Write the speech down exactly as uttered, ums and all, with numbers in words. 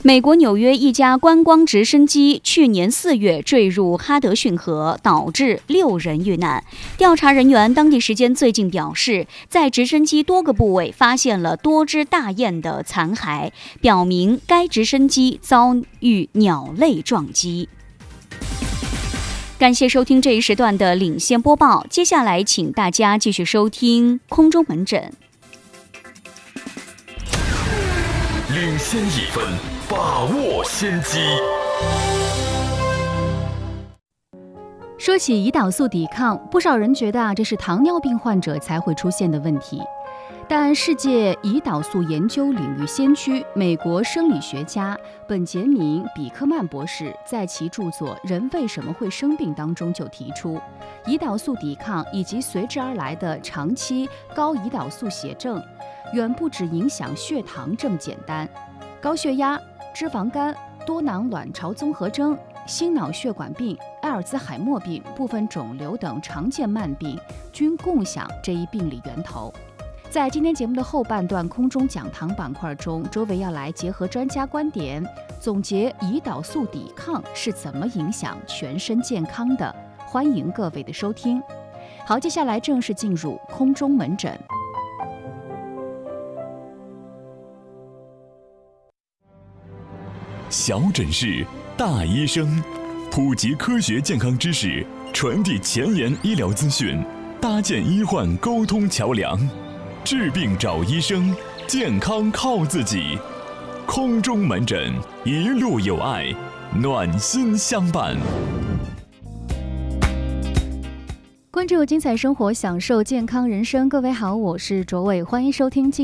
美国纽约一家观光直升机去年四月坠入哈德逊河，导致六人遇难。调查人员当地时间最近表示，在直升机多个部位发现了多只大雁的残骸，表明该直升机遭遇鸟类撞击。感谢收听这一时段的领先播报，接下来请大家继续收听空中门诊。 领先一分，把握先机。 说起胰岛素抵抗，不少人觉得啊，这是糖尿病患者才会出现的问题。但世界胰岛素研究领域先驱、美国生理学家本杰明·比克曼博士在其著作《人为什么会生病》当中就提出，胰岛素抵抗以及随之而来的长期高胰岛素血症，远不只影响血糖这么简单。高血压、脂肪肝、多囊卵巢综合征、心脑血管病、阿尔兹海默病、部分肿瘤等常见慢病均共享这一病理源头。在今天节目的后半段空中讲堂板块中，周围要来结合专家观点，总结胰岛素抵抗是怎么影响全身健康的。欢迎各位的收听。好，接下来正式进入空中门诊。 小诊室，大医生，普及科学健康知识，传递前沿医疗资讯，搭建医患沟通桥梁。治病找医生，健康靠自己。空中门诊，一路有爱，暖心相伴。 关注精彩生活，享受健康人生。各位好，我是卓伟，欢迎收听今